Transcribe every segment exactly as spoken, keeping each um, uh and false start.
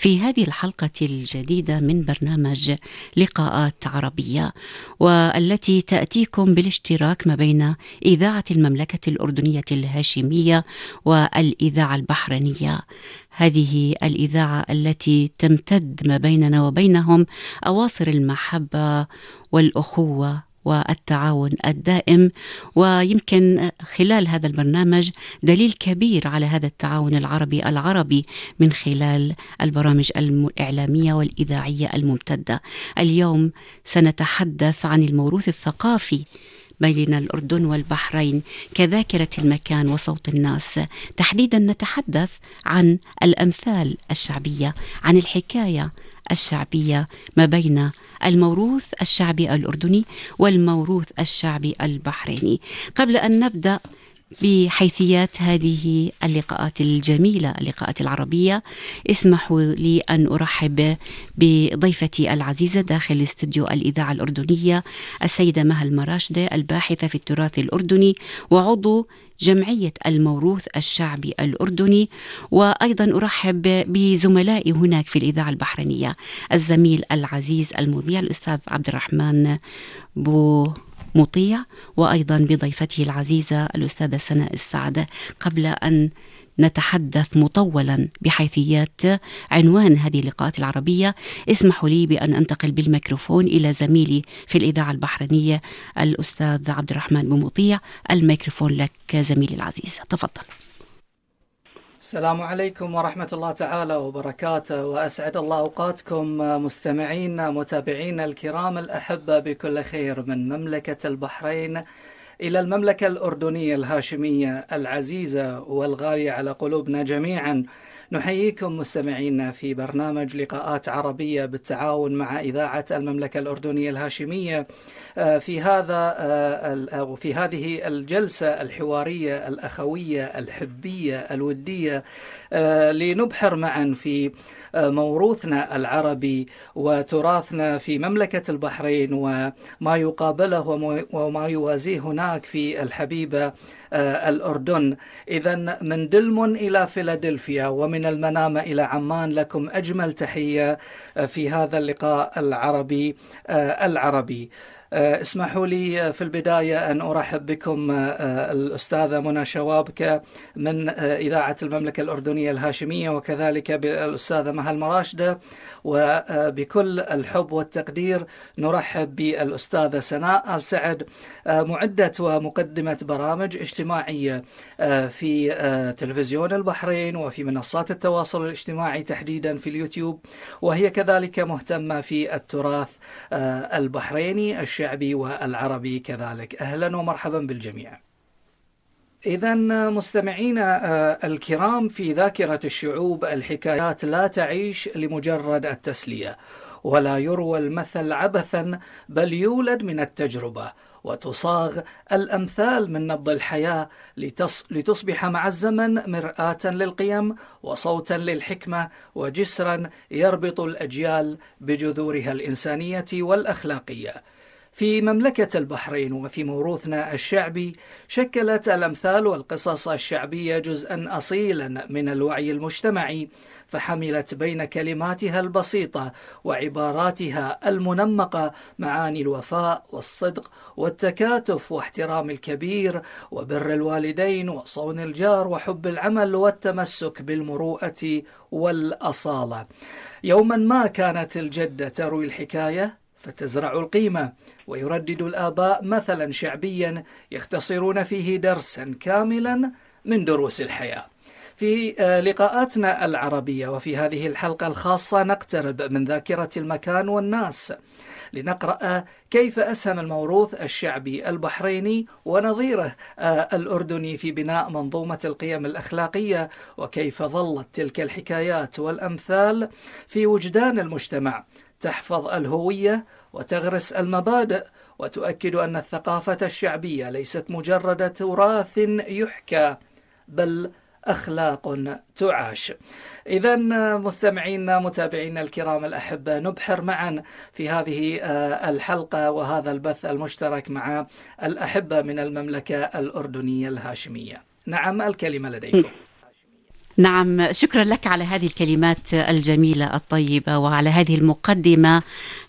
في هذه الحلقة الجديدة من برنامج لقاءات عربية، والتي تأتيكم بالاشتراك ما بين إذاعة المملكة الأردنية الهاشمية والإذاعة البحرينية. هذه الإذاعة التي تمتد ما بيننا وبينهم أواصر المحبة والأخوة والتعاون الدائم، ويمكن خلال هذا البرنامج دليل كبير على هذا التعاون العربي العربي من خلال البرامج الإعلامية والإذاعية الممتدة. اليوم سنتحدث عن الموروث الثقافي بين الأردن والبحرين كذاكرة المكان وصوت الناس. تحديدا نتحدث عن الأمثال الشعبية، عن الحكاية الشعبية ما بين الموروث الشعبي الأردني والموروث الشعبي البحريني. قبل أن نبدأ بحيثيات هذه اللقاءات الجميلة، اللقاءات العربية، اسمحوا لي أن أرحب بضيفتي العزيزة داخل استوديو الإذاعة الأردنية، السيدة مها المراشدة، الباحثة في التراث الأردني وعضو جمعية الموروث الشعبي الأردني. وأيضا أرحب بزملائي هناك في الإذاعة البحرينية، الزميل العزيز المذيع الأستاذ عبد الرحمن بو مطيع، وأيضا بضيفته العزيزة الأستاذة سناء السعد. قبل أن نتحدث مطولا بحيثيات عنوان هذه اللقاءات العربية، اسمحوا لي بأن أنتقل بالميكروفون إلى زميلي في الإذاعة البحرينية الأستاذ عبد الرحمن بمطيع. الميكروفون لك زميلي العزيز، تفضل. السلام عليكم ورحمة الله تعالى وبركاته، وأسعد الله أوقاتكم مستمعين متابعين الكرام الأحبة بكل خير من مملكة البحرين إلى المملكة الأردنية الهاشمية العزيزة والغالية على قلوبنا جميعا. نحييكم مستمعينا في برنامج لقاءات عربية بالتعاون مع إذاعة المملكة الأردنية الهاشمية في هذا أو في هذه الجلسة الحوارية الأخوية الحبية الودية، لنبحر معا في موروثنا العربي وتراثنا في مملكة البحرين وما يقابله وما يوازيه هناك في الحبيبة الأردن. إذن من دلمون إلى فيلادلفيا ومن المنامة إلى عمان لكم أجمل تحية في هذا اللقاء العربي العربي. اسمحوا لي في البداية أن أرحب بكم الأستاذة منى شوابكة من إذاعة المملكة الأردنية الهاشمية، وكذلك بالأستاذة مها المراشدة، وبكل الحب والتقدير نرحب بالأستاذة سناء السعد، معدة ومقدمة برامج اجتماعية في تلفزيون البحرين وفي منصات التواصل الاجتماعي تحديدا في اليوتيوب، وهي كذلك مهتمة في التراث البحريني الشعبي والعربي كذلك. أهلا ومرحبا بالجميع. إذن مستمعينا الكرام، في ذاكرة الشعوب الحكايات لا تعيش لمجرد التسلية، ولا يروى المثل عبثا، بل يولد من التجربة، وتصاغ الأمثال من نبض الحياة لتصبح مع الزمن مرآة للقيم وصوتا للحكمة وجسرا يربط الأجيال بجذورها الإنسانية والأخلاقية. في مملكة البحرين وفي موروثنا الشعبي شكلت الأمثال والقصص الشعبية جزءا أصيلا من الوعي المجتمعي، فحملت بين كلماتها البسيطة وعباراتها المنمقة معاني الوفاء والصدق والتكاتف واحترام الكبير وبر الوالدين وصون الجار وحب العمل والتمسك بالمروءة والأصالة. يوما ما كانت الجدة تروي الحكاية فتزرع القيمة، ويردد الآباء مثلا شعبيا يختصرون فيه درسا كاملا من دروس الحياة. في لقاءاتنا العربية وفي هذه الحلقة الخاصة نقترب من ذاكرة المكان والناس، لنقرأ كيف أسهم الموروث الشعبي البحريني ونظيره الأردني في بناء منظومة القيم الأخلاقية، وكيف ظلت تلك الحكايات والأمثال في وجدان المجتمع تحفظ الهوية وتغرس المبادئ، وتؤكد أن الثقافة الشعبية ليست مجرد تراث يحكى، بل أخلاق تعاش. إذن مستمعينا متابعينا الكرام الأحبة، نبحر معا في هذه الحلقة وهذا البث المشترك مع الأحبة من المملكة الأردنية الهاشمية. نعم، الكلمة لديكم. نعم، شكرا لك على هذه الكلمات الجميلة الطيبة وعلى هذه المقدمة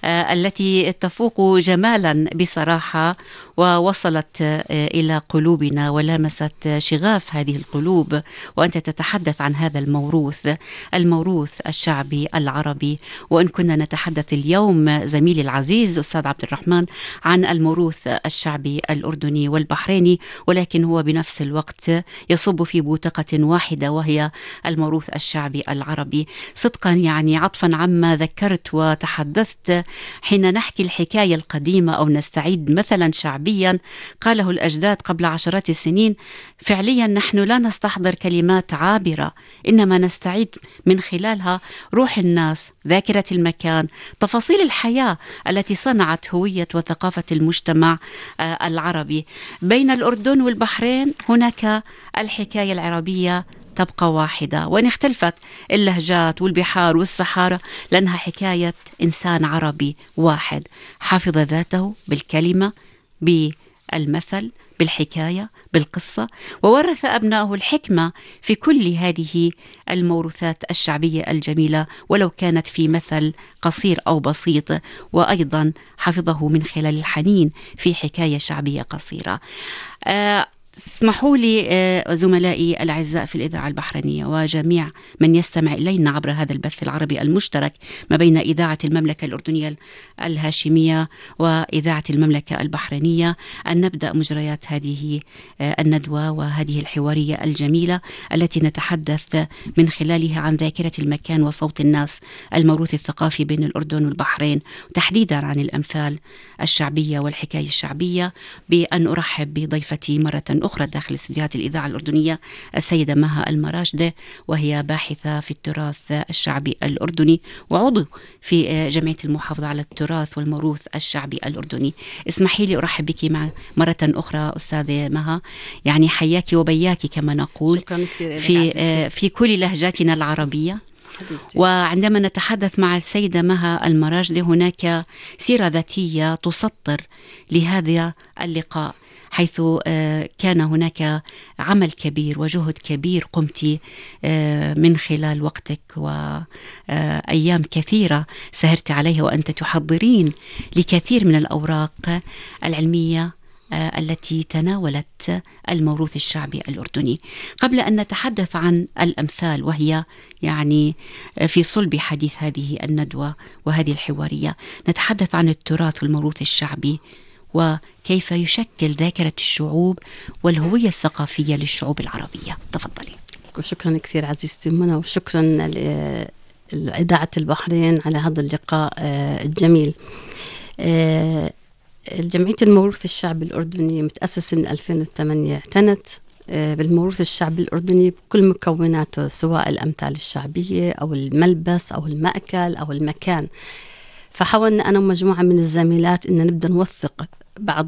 التي تفوق جمالا بصراحة، ووصلت إلى قلوبنا ولامست شغاف هذه القلوب، وأنت تتحدث عن هذا الموروث الموروث الشعبي العربي. وإن كنا نتحدث اليوم زميلي العزيز أستاذ عبد الرحمن عن الموروث الشعبي الأردني والبحريني، ولكن هو بنفس الوقت يصب في بوتقة واحدة وهي الموروث الشعبي العربي. صدقا يعني عطفا عما ذكرت وتحدثت، حين نحكي الحكاية القديمة أو نستعيد مثلا شعبيا قاله الأجداد قبل عشرات السنين، فعليا نحن لا نستحضر كلمات عابرة، إنما نستعيد من خلالها روح الناس، ذاكرة المكان، تفاصيل الحياة التي صنعت هوية وثقافة المجتمع العربي. بين الأردن والبحرين هناك الحكاية العربية تبقى واحدة، وإن اختلفت اللهجات والبحار والصحارى لأنها حكاية إنسان عربي واحد حافظ ذاته بالكلمة، بالمثل، بالحكاية، بالقصة، وورث أبنائه الحكمة في كل هذه الموروثات الشعبية الجميلة، ولو كانت في مثل قصير أو بسيط، وأيضا حفظه من خلال الحنين في حكاية شعبية قصيرة. آه اسمحوا لي زملائي الأعزاء في الإذاعة البحرينية وجميع من يستمع إلينا عبر هذا البث العربي المشترك ما بين إذاعة المملكة الأردنية الهاشمية وإذاعة المملكة البحرينية أن نبدأ مجريات هذه الندوة وهذه الحوارية الجميلة التي نتحدث من خلالها عن ذاكرة المكان وصوت الناس، الموروث الثقافي بين الأردن والبحرين، تحديدا عن الأمثال الشعبية والحكاية الشعبية، بأن أرحب بضيفتي مرة أخرى داخل استديوهات الإذاعة الأردنية السيدة مها المراشدة، وهي باحثة في التراث الشعبي الأردني وعضو في جمعية المحافظة على التراث والموروث الشعبي الأردني. اسمحي لي أرحب بك مع مرة أخرى أستاذة مها، يعني حياك وبياك كما نقول في في كل لهجاتنا العربية. حبيبتي. وعندما نتحدث مع السيدة مها المراشدة هناك سيرة ذاتية تسطر لهذا اللقاء، حيث كان هناك عمل كبير وجهد كبير قمت من خلال وقتك وأيام كثيرة سهرت عليها وأنت تحضرين لكثير من الأوراق العلمية التي تناولت الموروث الشعبي الأردني. قبل أن نتحدث عن الأمثال وهي يعني في صلب حديث هذه الندوة وهذه الحوارية، نتحدث عن التراث والموروث الشعبي وكيف يشكل ذاكرة الشعوب والهوية الثقافية للشعوب العربية. تفضلي. شكرا كثير عزيزتي منى، وشكرا لإذاعة البحرين على هذا اللقاء الجميل. جمعية الموروث الشعبي الأردني متأسسة من ألفين وثمانية، اعتنت بالموروث الشعبي الأردني بكل مكوناته، سواء الأمثال الشعبية أو الملبس أو المأكل أو المكان. فحاولنا أنا ومجموعة من الزميلات إن نبدأ نوثق بعض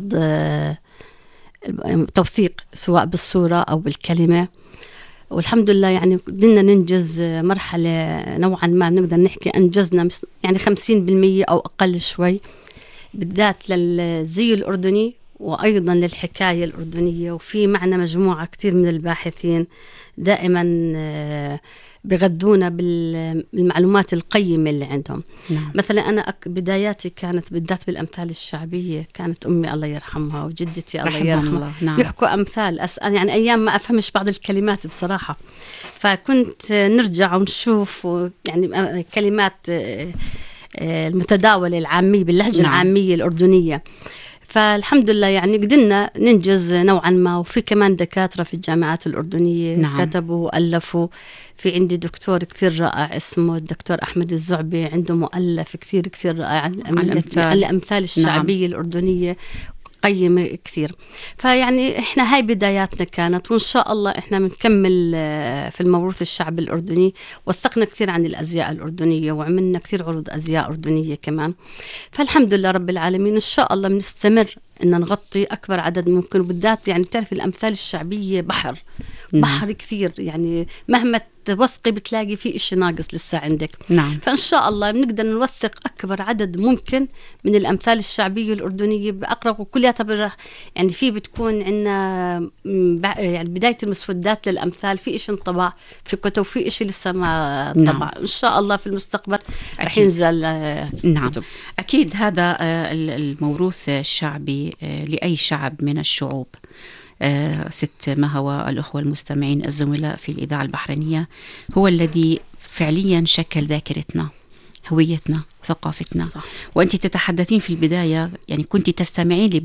توثيق سواء بالصورة أو بالكلمة، والحمد لله يعني قدرنا ننجز مرحلة نوعا ما نقدر نحكي أنجزنا يعني خمسين بالمية أو أقل شوي، بالذات للزي الأردني وأيضا للحكاية الأردنية. وفي معنا مجموعة كتير من الباحثين دائما بغذونا بالمعلومات القيمة اللي عندهم. نعم. مثلا أنا بداياتي كانت بالذات بالأمثال الشعبية، كانت أمي الله يرحمها وجدتي الله يرحمها نعم. يحكوا أمثال أسأل يعني أيام ما أفهمش بعض الكلمات بصراحة، فكنت نرجع ونشوف يعني كلمات المتداولة العامية باللهجة نعم. العامية الأردنية. فالحمد لله يعني قدرنا ننجز نوعا ما. وفي كمان دكاترة في الجامعات الأردنية نعم. كتبوا وألفوا. في عندي دكتور كثير رائع اسمه الدكتور أحمد الزعبي، عنده مؤلف كثير كثير رائع عن الأمثال الشعبية نعم. الأردنية قيمة كثير. فيعني إحنا هاي بداياتنا كانت، وإن شاء الله إحنا بنكمل في الموروث الشعبي الأردني. وثقنا كثير عن الأزياء الأردنية وعملنا كثير عروض أزياء أردنية كمان. فالحمد لله رب العالمين إن شاء الله بنستمر إن نغطي أكبر عدد ممكن، وبالذات يعني بتعرف الأمثال الشعبية بحر بحر كثير، يعني مهما توثقي بتلاقي في إشي ناقص لسه عندك. نعم. فإن شاء الله بنقدر نوثق أكبر عدد ممكن من الأمثال الشعبية الأردنية بأقرب، وكلها طبعا يعني في بتكون عندنا يعني بداية المسودات للأمثال، في إشي انطبع في كتب، في إشي لسه ما انطبع. نعم. إن شاء الله في المستقبل رح ينزل. نعم كتب. أكيد هذا الموروث الشعبي لأي شعب من الشعوب. ست مهوى، الأخوة المستمعين الزملاء في الإذاعة البحرينية، هو الذي فعليا شكل ذاكرتنا، هويتنا، ثقافتنا. صح. وأنت تتحدثين في البداية يعني كنت تستمعين